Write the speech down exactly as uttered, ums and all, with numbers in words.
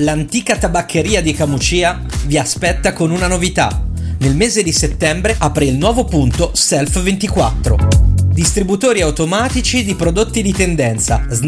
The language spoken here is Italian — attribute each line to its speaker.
Speaker 1: l'antica tabaccheria di Camucia vi aspetta con una novità. Nel mese di settembre apre il nuovo punto Self ventiquattro. Distributori automatici di prodotti di tendenza,